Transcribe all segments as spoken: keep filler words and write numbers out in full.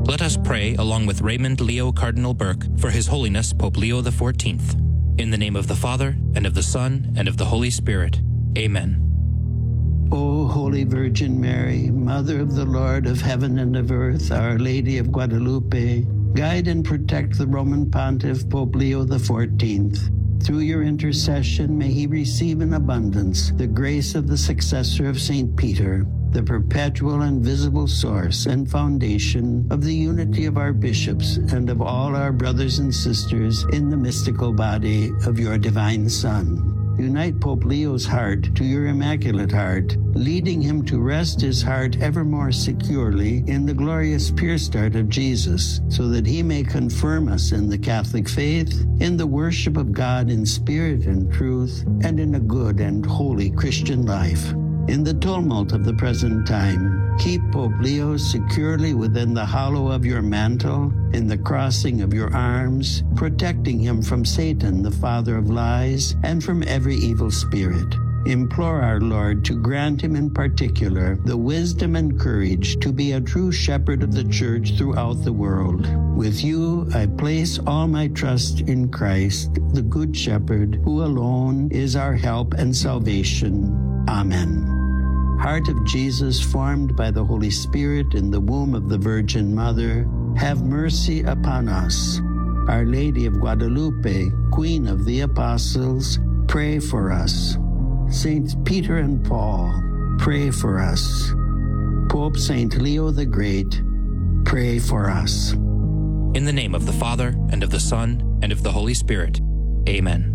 Let us pray along with Raymond Leo Cardinal Burke for His Holiness Pope Leo the fourteenth. In the name of the Father, and of the Son, and of the Holy Spirit. Amen. O Holy Virgin Mary, Mother of the Lord of heaven and of earth, Our Lady of Guadalupe, guide and protect the Roman Pontiff Pope Leo the fourteenth. Through your intercession, may he receive in abundance the grace of the successor of Saint Peter, the perpetual and visible source and foundation of the unity of our bishops and of all our brothers and sisters in the mystical body of your divine Son. Unite Pope Leo's heart to your Immaculate Heart, leading him to rest his heart ever more securely in the glorious pure start of Jesus, so that he may confirm us in the Catholic faith, in the worship of God in spirit and truth, and in a good and holy Christian life. In the tumult of the present time, keep Pope Leo securely within the hollow of your mantle, in the crossing of your arms, protecting him from Satan, the father of lies, and from every evil spirit. Implore our Lord to grant him in particular the wisdom and courage to be a true shepherd of the Church throughout the world. With you, I place all my trust in Christ, the Good Shepherd, who alone is our help and salvation. Amen. Heart of Jesus, formed by the Holy Spirit in the womb of the Virgin Mother, have mercy upon us. Our Lady of Guadalupe, Queen of the Apostles, pray for us. Saints Peter and Paul, pray for us. Pope Saint Leo the Great, pray for us. In the name of the Father, and of the Son, and of the Holy Spirit. Amen.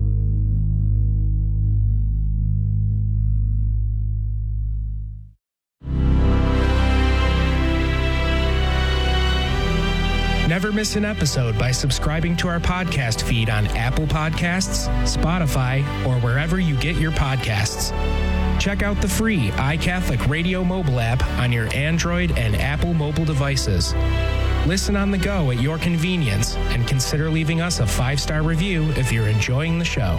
Never miss an episode by subscribing to our podcast feed on Apple Podcasts, Spotify, or wherever you get your podcasts. Check out the free iCatholic Radio mobile app on your Android and Apple mobile devices. Listen on the go at your convenience, and consider leaving us a five-star review if you're enjoying the show.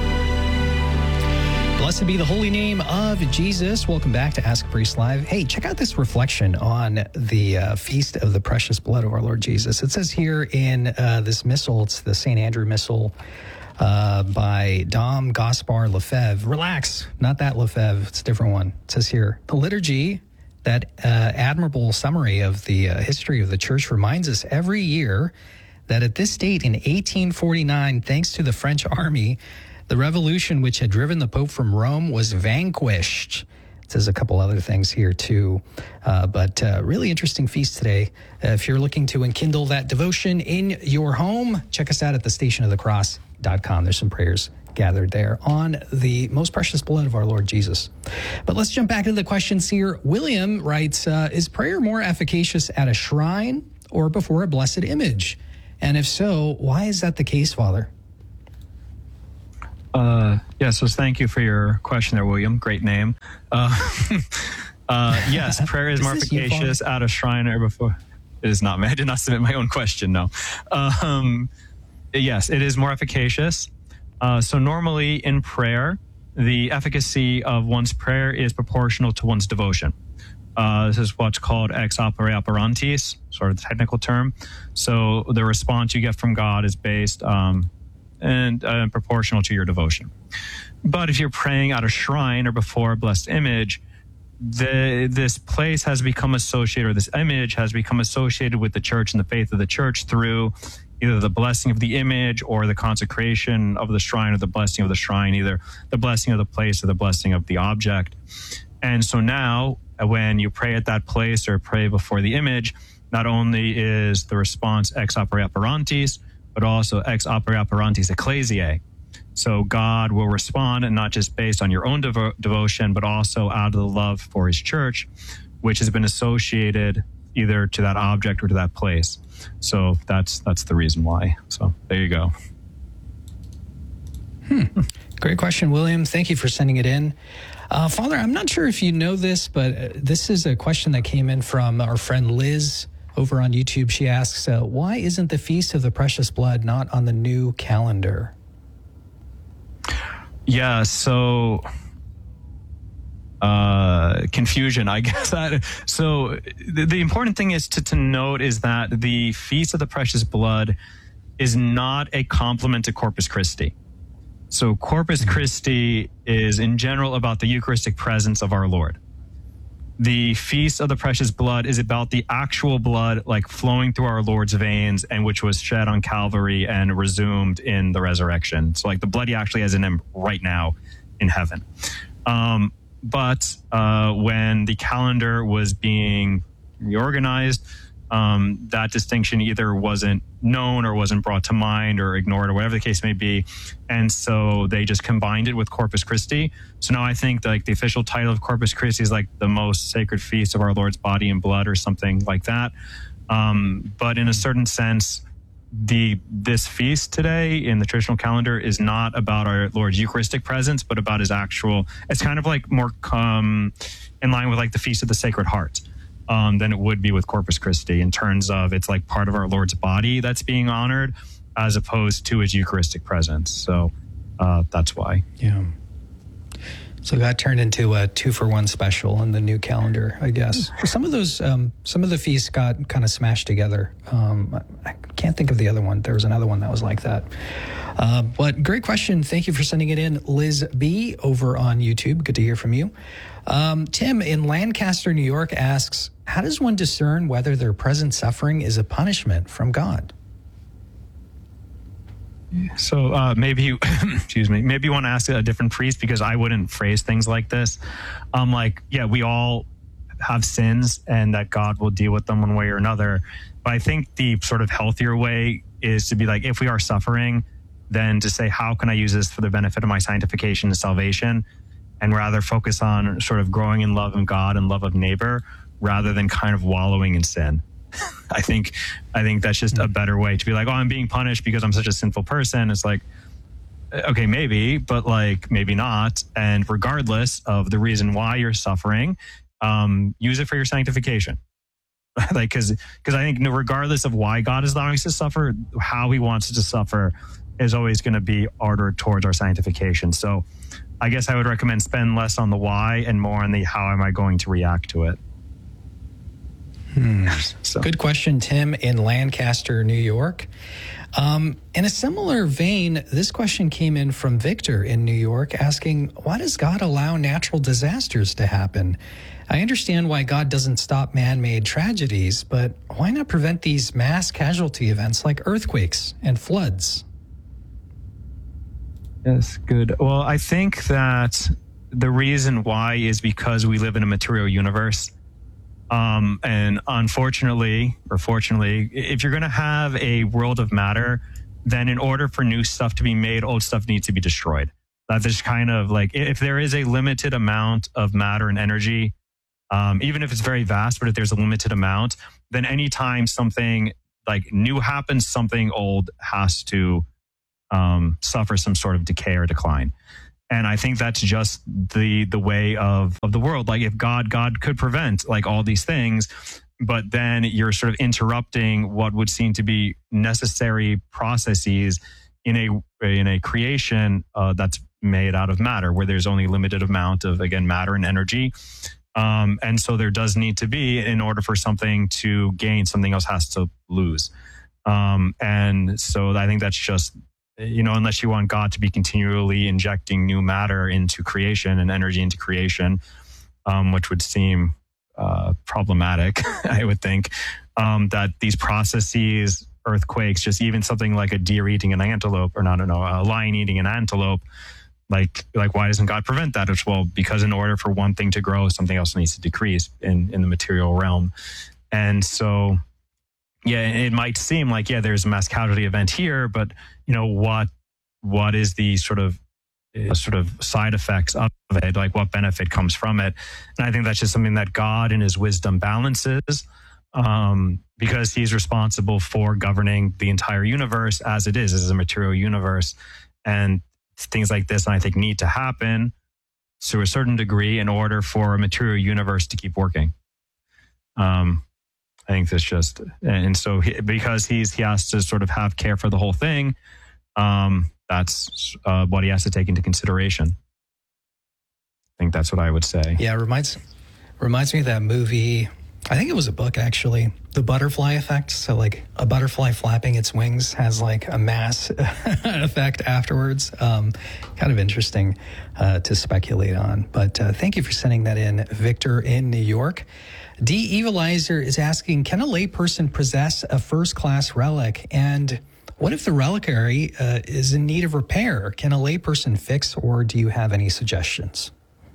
Blessed be the holy name of Jesus. Welcome back to Ask a Priest Live. Hey, check out this reflection on the uh, Feast of the Precious Blood of our Lord Jesus. It says here in uh, this missal, it's the Saint Andrew Missal uh, by Dom Gaspar Lefebvre. Relax, not that Lefebvre, it's a different one. It says here, the liturgy, that uh, admirable summary of the uh, history of the Church, reminds us every year that at this date in eighteen forty-nine, thanks to the French army, the revolution which had driven the Pope from Rome was vanquished. It says a couple other things here too, uh, but uh, really interesting feast today. Uh, if you're looking to enkindle that devotion in your home, check us out at the station of the cross dot com. There's some prayers gathered there on the most precious blood of our Lord Jesus. But let's jump back into the questions here. William writes, uh, is prayer more efficacious at a shrine or before a blessed image? And if so, why is that the case, Father? Uh, yeah, so thank you for your question there, William. Great name. Uh, uh, yes, prayer is, is more efficacious at a shrine or before. It is not. I did not submit my own question, no. Um, yes, it is more efficacious. Uh, so normally in prayer, the efficacy of one's prayer is proportional to one's devotion. Uh, this is what's called ex opere operantis, sort of the technical term. So the response you get from God is based um, and uh, proportional to your devotion. But if you're praying at a shrine or before a blessed image, the, this place has become associated, or this image has become associated with the church and the faith of the church through either the blessing of the image or the consecration of the shrine or the blessing of the shrine, either the blessing of the place or the blessing of the object. And so now when you pray at that place or pray before the image, not only is the response ex opere operantis, but also ex opere operantis ecclesiae. So God will respond, and not just based on your own devo- devotion, but also out of the love for his church, which has been associated either to that object or to that place. So that's that's the reason why. So there you go. Hmm. Great question, William. Thank you for sending it in. Uh, Father, I'm not sure if you know this, but this is a question that came in from our friend Liz over on YouTube. She asks, uh, why isn't the Feast of the Precious Blood not on the new calendar? Yeah, so uh, confusion, I guess. So the, the important thing is to, to note is that the Feast of the Precious Blood is not a complement to Corpus Christi. So Corpus Christi is in general about the Eucharistic presence of our Lord. The Feast of the Precious Blood is about the actual blood like flowing through our Lord's veins and which was shed on Calvary and resumed in the resurrection. So like the blood he actually has in him right now in heaven. Um, but uh, when the calendar was being reorganized, um, that distinction either wasn't known or wasn't brought to mind or ignored or whatever the case may be. And so they just combined it with Corpus Christi. So now I think like the official title of Corpus Christi is like the most sacred feast of our Lord's body and blood or something like that. Um, but in a certain sense, the this feast today in the traditional calendar is not about our Lord's Eucharistic presence, but about his actual, it's kind of like more um, in line with like the Feast of the Sacred Heart. Um, than it would be with Corpus Christi in terms of it's like part of our Lord's body that's being honored as opposed to his Eucharistic presence. So uh, that's why. Yeah. So that turned into a two for one special in the new calendar, I guess. Some of those, um, some of the feasts got kind of smashed together. Um, I can't think of the other one. There was another one that was like that. Uh, but great question. Thank you for sending it in, Liz B. over on YouTube. Good to hear from you. Um, Tim in Lancaster, New York asks, how does one discern whether their present suffering is a punishment from God? So uh, maybe you, excuse me, maybe you want to ask a different priest because I wouldn't phrase things like this. Um, like, yeah, we all have sins and that God will deal with them one way or another. But I think the sort of healthier way is to be like, if we are suffering, then to say, how can I use this for the benefit of my sanctification and salvation? And rather focus on sort of growing in love of God and love of neighbor rather than kind of wallowing in sin. I think I think that's just a better way to be like, oh, I'm being punished because I'm such a sinful person. It's like, okay, maybe, but like maybe not. And regardless of the reason why you're suffering, um, use it for your sanctification. like, because because I think regardless of why God is allowing us to suffer, how he wants us to suffer is always going to be ordered towards our sanctification. So I guess I would recommend spend less on the why and more on the how am I going to react to it. Hmm. So. Good question, Tim in Lancaster, New York. Um, in a similar vein, this question came in from Victor in New York asking, why does God allow natural disasters to happen? I understand why God doesn't stop man-made tragedies, but why not prevent these mass casualty events like earthquakes and floods? Yes, good. Well, I think that the reason why is because we live in a material universe. Um, and unfortunately, or fortunately, if you're going to have a world of matter, then in order for new stuff to be made, old stuff needs to be destroyed. That's just kind of like, if there is a limited amount of matter and energy, um, even if it's very vast, but if there's a limited amount, then anytime something like new happens, something old has to um, suffer some sort of decay or decline. And I think that's just the the way of, of the world. Like if God, God could prevent like all these things, but then you're sort of interrupting what would seem to be necessary processes in a in a creation uh, that's made out of matter, where there's only a limited amount of, again, matter and energy. Um, and so there does need to be, in order for something to gain, something else has to lose. Um, and so I think that's just, you know, unless you want God to be continually injecting new matter into creation and energy into creation, um, which would seem uh, problematic, I would think, um, that these processes, earthquakes, just even something like a deer eating an antelope, or not, no, a lion eating an antelope, like, like why doesn't God prevent that? It's, well, because in order for one thing to grow, something else needs to decrease in, in the material realm. And so, yeah, it might seem like, yeah, there's a mass casualty event here, but you know, what, what is the sort of, uh, sort of side effects of it? Like what benefit comes from it? And I think that's just something that God in his wisdom balances, um, because he's responsible for governing the entire universe as it is, as a material universe. And things like this, I think, need to happen to a certain degree in order for a material universe to keep working. Um, I think that's just, and so he, because he's he has to sort of have care for the whole thing, um, that's uh, what he has to take into consideration. think that's what I would say. Yeah, reminds reminds me of that movie. I think it was a book, actually. The Butterfly Effect. So, like, a butterfly flapping its wings has, like, a mass effect afterwards. Um, kind of interesting uh, to speculate on. But uh, thank you for sending that in, Victor in New York. D. Evilizer is asking, can a layperson possess a first-class relic? And what if the reliquary uh, is in need of repair? Can a layperson fix, or do you have any suggestions?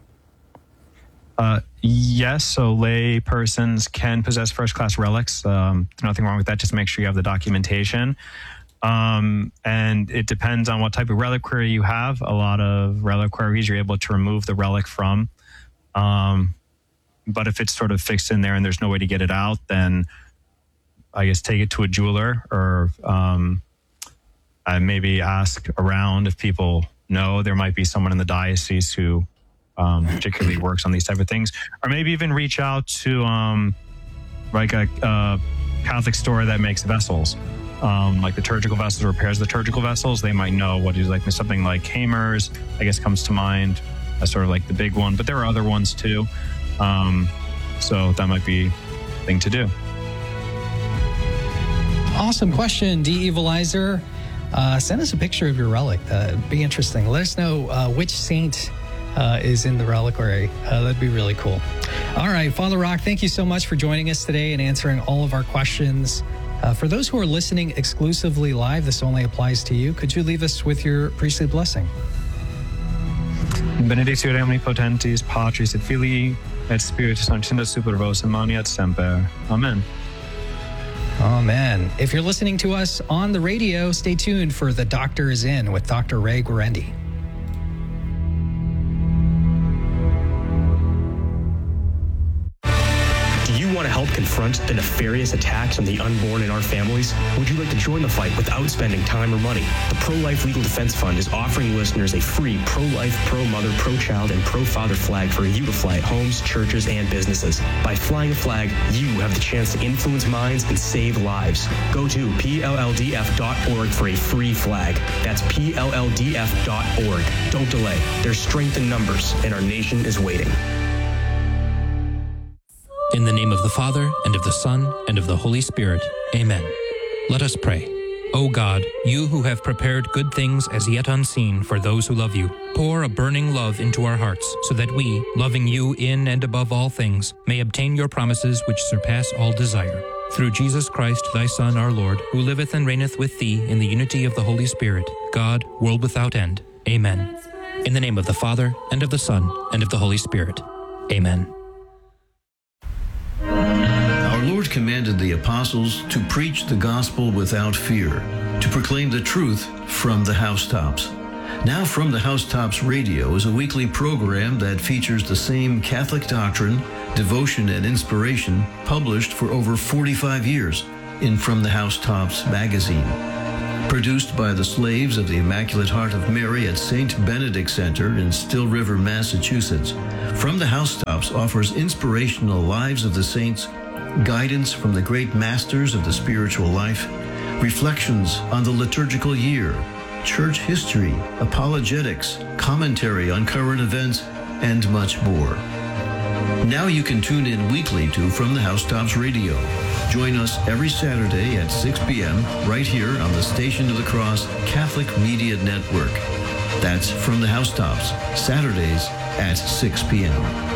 Uh, yes, so lay persons can possess first-class relics. Um, there's nothing wrong with that. Just make sure you have the documentation. Um, and it depends on what type of reliquary you have. A lot of reliquaries you're able to remove the relic from. Um, but if it's sort of fixed in there and there's no way to get it out, then I guess take it to a jeweler, or um, I maybe ask around if people know. There might be someone in the diocese who Um, particularly works on these type of things, or maybe even reach out to um, like a, a Catholic store that makes vessels, um, like liturgical vessels, repairs liturgical vessels. They might know what is, like something like Hamer's, I guess, comes to mind as sort of like the big one, but there are other ones too. Um, so that might be a thing to do. Awesome question, D. Evilizer. Uh, send us a picture of your relic. Uh, it'd be interesting. Let us know uh, which saint Uh, is in the reliquary. Uh, that'd be really cool. All right, Father Rock, thank you so much for joining us today and answering all of our questions. Uh, for those who are listening exclusively live, this only applies to you. Could you leave us with your priestly blessing? Benedictio omnipotentis, Patris et Filii et Spiritus Sancti super vos et mani et semper. Amen. Amen. If you're listening to us on the radio, stay tuned for The Doctor is In with Doctor Ray Guarendi. Want to help confront the nefarious attacks on the unborn in our families? Would you like to join the fight without spending time or money? The Pro-Life Legal Defense Fund is offering listeners a free pro-life, pro-mother, pro-child, and pro-father flag for you to fly at homes, churches, and businesses. By flying a flag, you have the chance to influence minds and save lives. Go to P L L D F dot org for a free flag. That's P L L D F dot org. Don't delay. There's strength in numbers, and our nation is waiting. In the name of the Father, and of the Son, and of the Holy Spirit. Amen. Let us pray. O God, you who have prepared good things as yet unseen for those who love you, pour a burning love into our hearts, so that we, loving you in and above all things, may obtain your promises which surpass all desire. Through Jesus Christ, thy Son, our Lord, who liveth and reigneth with thee in the unity of the Holy Spirit, God, world without end. Amen. In the name of the Father, and of the Son, and of the Holy Spirit. Amen. Our Lord commanded the apostles to preach the gospel without fear, to proclaim the truth from the housetops. Now From the Housetops Radio is a weekly program that features the same Catholic doctrine, devotion, and inspiration published for over forty-five years in From the Housetops magazine. Produced by the slaves of the Immaculate Heart of Mary at Saint Benedict Center in Still River, Massachusetts, From the Housetops offers inspirational lives of the saints, guidance from the great masters of the spiritual life, reflections on the liturgical year, church history, apologetics, commentary on current events, and much more. Now you can tune in weekly to From the Housetops Radio. Join us every Saturday at six p.m. right here on the Station of the Cross Catholic Media Network. That's From the Housetops, Saturdays at six p.m.